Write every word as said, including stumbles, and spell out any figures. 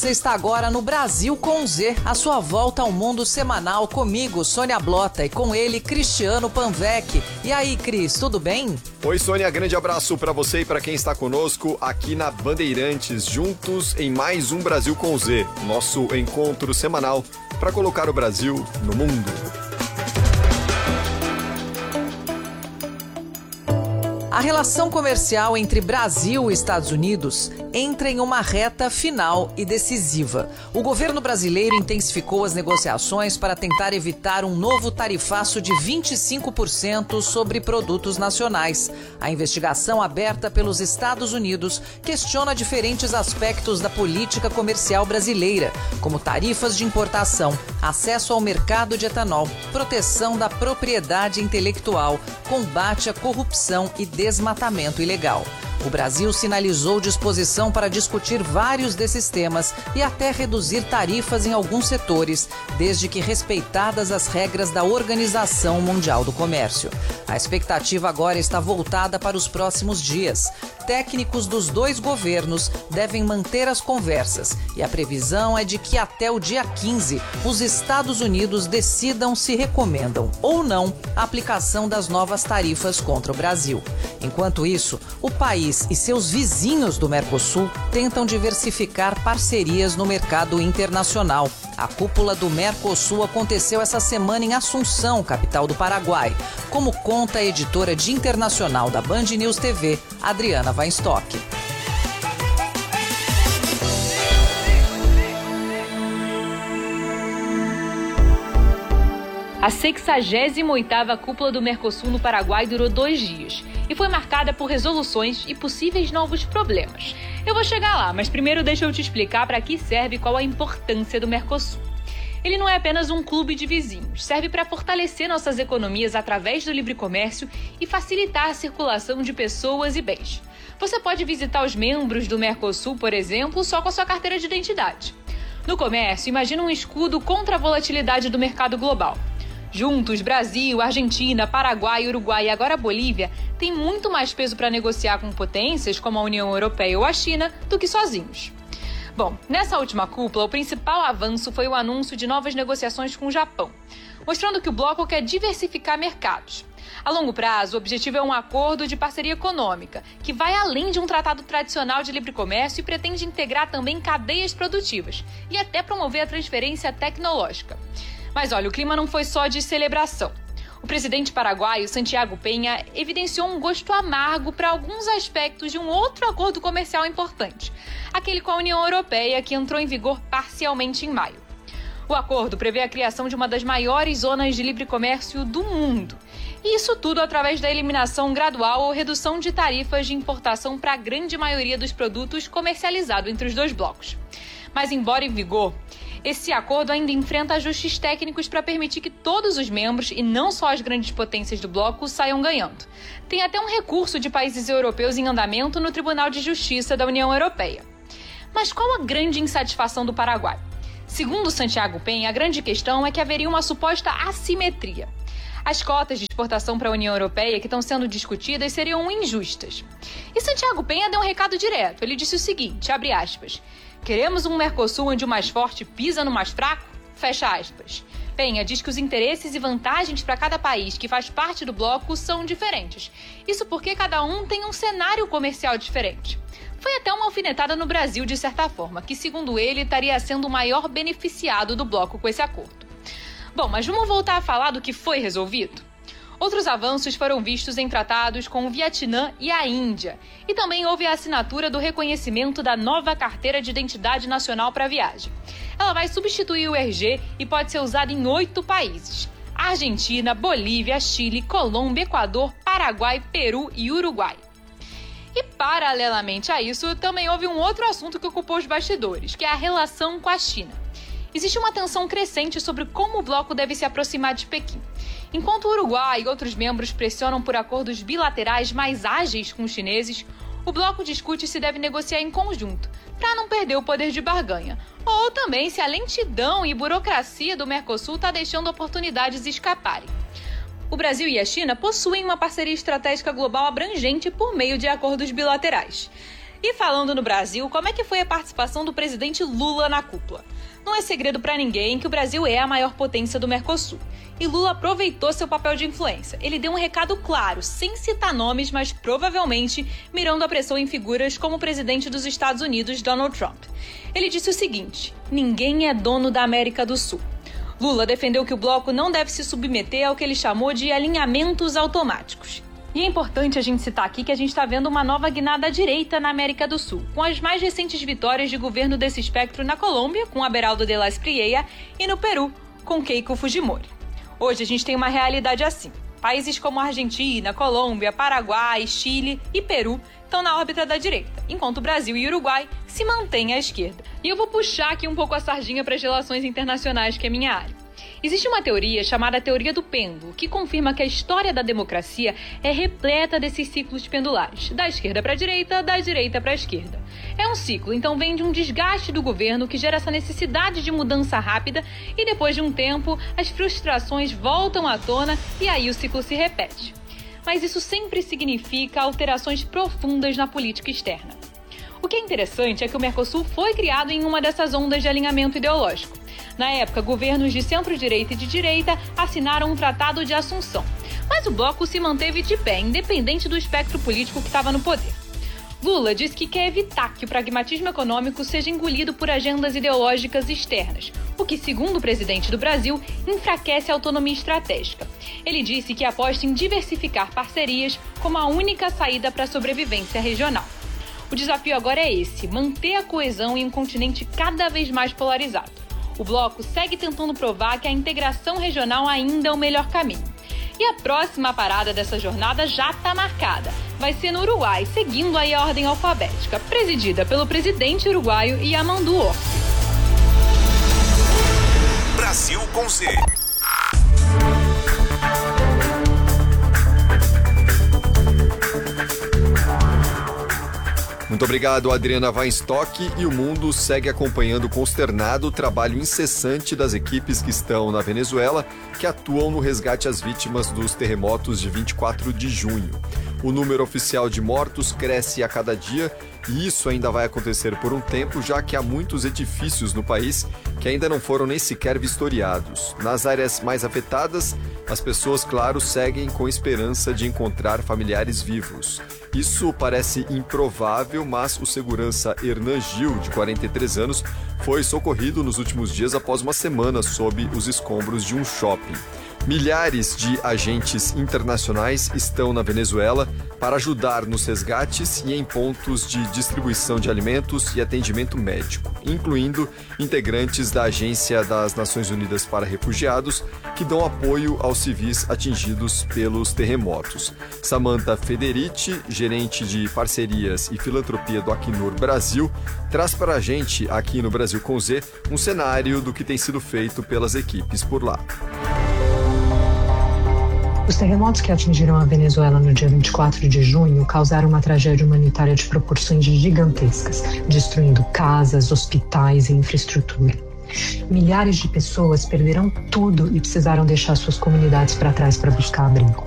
Você está agora no Brasil com Z, a sua volta ao mundo semanal comigo, Sônia Blota, e com ele, Cristiano Panvec. E aí, Cris, tudo bem? Oi, Sônia, grande abraço para você e para quem está conosco aqui na Bandeirantes, juntos em mais um Brasil com Z, nosso encontro semanal para colocar o Brasil no mundo. A relação comercial entre Brasil e Estados Unidos entra em uma reta final e decisiva. O governo brasileiro intensificou as negociações para tentar evitar um novo tarifaço de vinte e cinco por cento sobre produtos nacionais. A investigação aberta pelos Estados Unidos questiona diferentes aspectos da política comercial brasileira, como tarifas de importação, acesso ao mercado de etanol, proteção da propriedade intelectual, combate à corrupção e desmatamento ilegal. O Brasil sinalizou disposição para discutir vários desses temas e até reduzir tarifas em alguns setores, desde que respeitadas as regras da Organização Mundial do Comércio. A expectativa agora está voltada para os próximos dias. Técnicos dos dois governos devem manter as conversas e a previsão é de que até o dia quinze os Estados Unidos decidam se recomendam ou não a aplicação das novas tarifas contra o Brasil. Enquanto isso, o país e seus vizinhos do Mercosul tentam diversificar parcerias no mercado internacional. A cúpula do Mercosul aconteceu essa semana em Assunção, capital do Paraguai, como conta a editora de internacional da Band News T V, Adriana Weinstock. A sexagésima oitava Cúpula do Mercosul no Paraguai durou dois dias e foi marcada por resoluções e possíveis novos problemas. Eu vou chegar lá, mas primeiro deixa eu te explicar para que serve e qual a importância do Mercosul. Ele não é apenas um clube de vizinhos, serve para fortalecer nossas economias através do livre comércio e facilitar a circulação de pessoas e bens. Você pode visitar os membros do Mercosul, por exemplo, só com a sua carteira de identidade. No comércio, imagina um escudo contra a volatilidade do mercado global. Juntos, Brasil, Argentina, Paraguai, Uruguai e agora Bolívia têm muito mais peso para negociar com potências como a União Europeia ou a China do que sozinhos. Bom, nessa última cúpula, o principal avanço foi o anúncio de novas negociações com o Japão, mostrando que o bloco quer diversificar mercados. A longo prazo, o objetivo é um acordo de parceria econômica, que vai além de um tratado tradicional de livre comércio e pretende integrar também cadeias produtivas e até promover a transferência tecnológica. Mas olha, o clima não foi só de celebração. O presidente paraguaio, Santiago Peña, evidenciou um gosto amargo para alguns aspectos de um outro acordo comercial importante, aquele com a União Europeia, que entrou em vigor parcialmente em maio. O acordo prevê a criação de uma das maiores zonas de livre comércio do mundo. E isso tudo através da eliminação gradual ou redução de tarifas de importação para a grande maioria dos produtos comercializados entre os dois blocos. Mas, embora em vigor, esse acordo ainda enfrenta ajustes técnicos para permitir que todos os membros, e não só as grandes potências do bloco, saiam ganhando. Tem até um recurso de países europeus em andamento no Tribunal de Justiça da União Europeia. Mas qual a grande insatisfação do Paraguai? Segundo Santiago Peña, a grande questão é que haveria uma suposta assimetria. As cotas de exportação para a União Europeia que estão sendo discutidas seriam injustas. E Santiago Peña deu um recado direto. Ele disse o seguinte, abre aspas, queremos um Mercosul onde o mais forte pisa no mais fraco? Fecha aspas. Peña diz que os interesses e vantagens para cada país que faz parte do bloco são diferentes. Isso porque cada um tem um cenário comercial diferente. Foi até uma alfinetada no Brasil, de certa forma, que, segundo ele, estaria sendo o maior beneficiado do bloco com esse acordo. Bom, mas vamos voltar a falar do que foi resolvido? Outros avanços foram vistos em tratados com o Vietnã e a Índia. E também houve a assinatura do reconhecimento da nova Carteira de Identidade Nacional para Viagem. Ela vai substituir o R G e pode ser usada em oito países: Argentina, Bolívia, Chile, Colômbia, Equador, Paraguai, Peru e Uruguai. E, paralelamente a isso, também houve um outro assunto que ocupou os bastidores, que é a relação com a China. Existe uma tensão crescente sobre como o bloco deve se aproximar de Pequim. Enquanto o Uruguai e outros membros pressionam por acordos bilaterais mais ágeis com os chineses, o bloco discute se deve negociar em conjunto, para não perder o poder de barganha, ou também se a lentidão e burocracia do Mercosul está deixando oportunidades escaparem. O Brasil e a China possuem uma parceria estratégica global abrangente por meio de acordos bilaterais. E falando no Brasil, como é que foi a participação do presidente Lula na cúpula? Não é segredo para ninguém que o Brasil é a maior potência do Mercosul. E Lula aproveitou seu papel de influência. Ele deu um recado claro, sem citar nomes, mas provavelmente mirando a pressão em figuras como o presidente dos Estados Unidos, Donald Trump. Ele disse o seguinte: ninguém é dono da América do Sul. Lula defendeu que o bloco não deve se submeter ao que ele chamou de alinhamentos automáticos. E é importante a gente citar aqui que a gente está vendo uma nova guinada à direita na América do Sul, com as mais recentes vitórias de governo desse espectro na Colômbia, com Aberaldo de la Espriella, e no Peru, com Keiko Fujimori. Hoje a gente tem uma realidade assim. Países como Argentina, Colômbia, Paraguai, Chile e Peru estão na órbita da direita, enquanto o Brasil e o Uruguai se mantêm à esquerda. E eu vou puxar aqui um pouco a sardinha para as relações internacionais, que é minha área. Existe uma teoria chamada teoria do pêndulo, que confirma que a história da democracia é repleta desses ciclos pendulares, da esquerda para a direita, da direita para a esquerda. É um ciclo, então vem de um desgaste do governo que gera essa necessidade de mudança rápida e depois de um tempo as frustrações voltam à tona e aí o ciclo se repete. Mas isso sempre significa alterações profundas na política externa. O que é interessante é que o Mercosul foi criado em uma dessas ondas de alinhamento ideológico. Na época, governos de centro-direita e de direita assinaram um tratado de assunção, mas o bloco se manteve de pé, independente do espectro político que estava no poder. Lula disse que quer evitar que o pragmatismo econômico seja engolido por agendas ideológicas externas, o que, segundo o presidente do Brasil, enfraquece a autonomia estratégica. Ele disse que aposta em diversificar parcerias como a única saída para a sobrevivência regional. O desafio agora é esse: manter a coesão em um continente cada vez mais polarizado. O bloco segue tentando provar que a integração regional ainda é o melhor caminho. E a próxima parada dessa jornada já está marcada. Vai ser no Uruguai, seguindo aí a ordem alfabética, presidida pelo presidente uruguaio Yamandu Orsi. Brasil com Z. Muito obrigado, Adriana Weinstock. E o mundo segue acompanhando consternado o trabalho incessante das equipes que estão na Venezuela, que atuam no resgate às vítimas dos terremotos de vinte e quatro de junho. O número oficial de mortos cresce a cada dia e isso ainda vai acontecer por um tempo, já que há muitos edifícios no país que ainda não foram nem sequer vistoriados. Nas áreas mais afetadas, as pessoas, claro, seguem com esperança de encontrar familiares vivos. Isso parece improvável, mas o segurança Hernan Gil, de quarenta e três anos, foi socorrido nos últimos dias após uma semana sob os escombros de um shopping. Milhares de agentes internacionais estão na Venezuela para ajudar nos resgates e em pontos de distribuição de alimentos e atendimento médico, incluindo integrantes da Agência das Nações Unidas para Refugiados, que dão apoio aos civis atingidos pelos terremotos. Samantha Federici, gerente de parcerias e filantropia do Acnur Brasil, traz para a gente, aqui no Brasil com Z, um cenário do que tem sido feito pelas equipes por lá. Os terremotos que atingiram a Venezuela no dia vinte e quatro de junho causaram uma tragédia humanitária de proporções gigantescas, destruindo casas, hospitais e infraestrutura. Milhares de pessoas perderam tudo e precisaram deixar suas comunidades para trás para buscar abrigo.